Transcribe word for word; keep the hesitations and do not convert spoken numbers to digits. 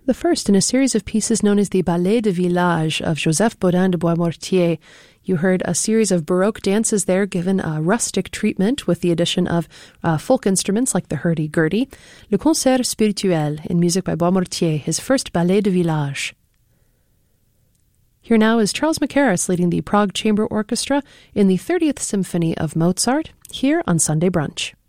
The first in a series of pieces known as the Ballet de Village of Joseph Bodin de Boismortier. You heard a series of Baroque dances there given a rustic treatment with the addition of uh, folk instruments like the hurdy-gurdy. Le Concert Spirituel in music by Boismortier, his first Ballet de Village. Here now is Charles Mackerras leading the Prague Chamber Orchestra in the thirtieth Symphony of Mozart, here on Sunday Brunch.